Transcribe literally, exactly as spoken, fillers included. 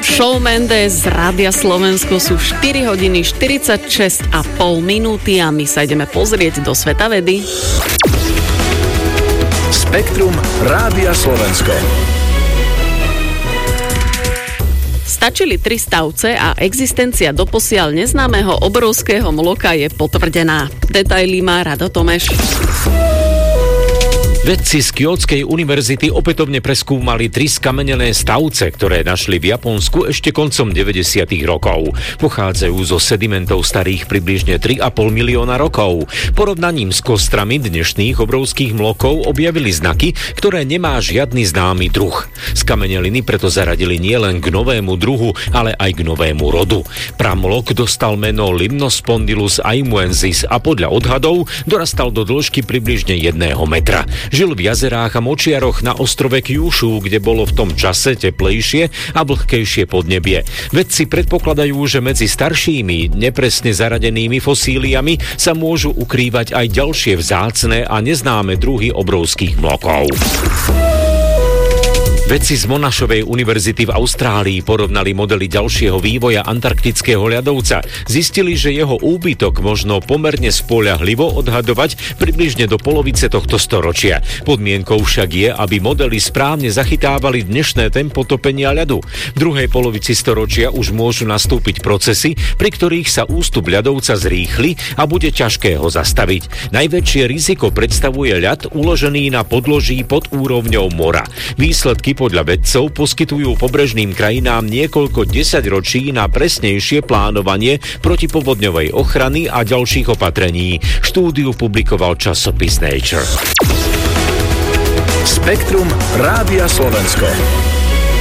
Shawn Mendes z Rádia Slovensko. Sú štyri hodiny štyridsaťšesť a pol minúty a my sa ideme pozrieť do sveta vedy. Spektrum Rádia Slovensko. Stačili tri stavce a existencia doposiaľ neznámeho obrovského mloka je potvrdená. Detaily má Rado Tomeš. Vedci z Kjótskej univerzity opätovne preskúmali tri skamenené stavce, ktoré našli v Japonsku ešte koncom deväťdesiatych rokov. Pochádzajú zo sedimentov starých približne tri a pol milióna rokov. Porovnaním s kostrami dnešných obrovských mlokov objavili znaky, ktoré nemá žiadny známy druh. Skameneliny preto zaradili nielen k novému druhu, ale aj k novému rodu. Pramlok dostal meno Limnospondylus aimwensis a podľa odhadov dorastal do dĺžky približne jedného metra. Žil v jazerách a močiaroch na ostrove Kyushu, kde bolo v tom čase teplejšie a vlhkejšie podnebie. Vedci predpokladajú, že medzi staršími, nepresne zaradenými fosíliami sa môžu ukrývať aj ďalšie vzácne a neznáme druhy obrovských mlokov. Vedci z Monašovej univerzity v Austrálii porovnali modely ďalšieho vývoja antarktického ľadovca. Zistili, že jeho úbytok možno pomerne spoľahlivo odhadovať približne do polovice tohto storočia. Podmienkou však je, aby modely správne zachytávali dnešné tempo topenia ľadu. V druhej polovici storočia už môžu nastúpiť procesy, pri ktorých sa ústup ľadovca zrýchli a bude ťažké ho zastaviť. Najväčšie riziko predstavuje ľad uložený na podloží pod úrovňou mora. Výsledky podľa vedcov poskytujú pobrežným krajinám niekoľko desaťročí na presnejšie plánovanie protipovodňovej ochrany a ďalších opatrení. Štúdiu publikoval časopis Nature. Spektrum Rádia Slovensko.